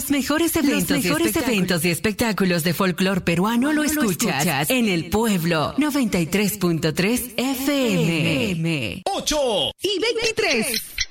Los mejores eventos y espectáculos de folclore peruano lo escuchas en El Pueblo 93.3 FM. 8 y 23.